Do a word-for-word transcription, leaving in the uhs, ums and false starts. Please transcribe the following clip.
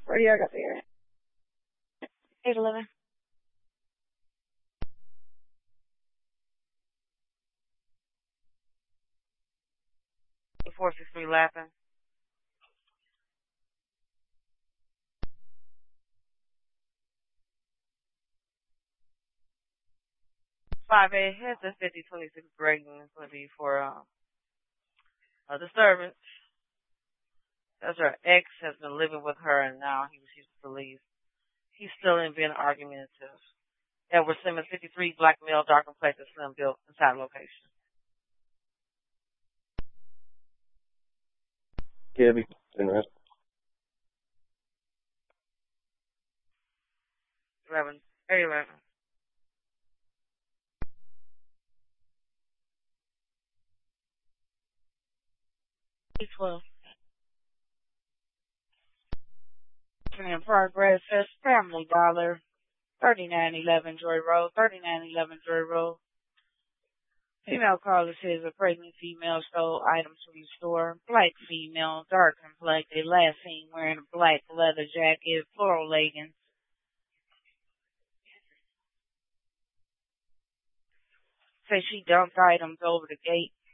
Where do you got there? eight eleven. four six three Lappin. Five A has the fifty twenty six Reagan is going to be for um, a disturbance. That's her ex has been living with her, and now he refuses to leave. He's still in being argumentative. Edward Simmons, fifty-three, black male, dark complected, slim built, inside location. Gabby, interesting. eleven, eight eleven. eight twelve. In progress, says Family Dollar, thirty-nine eleven Joy Road, thirty-nine eleven Joy Road. Female caller says a pregnant female stole items from the store. Black female, dark complected, last seen wearing a black leather jacket, floral leggings. Say she dumped items over the gate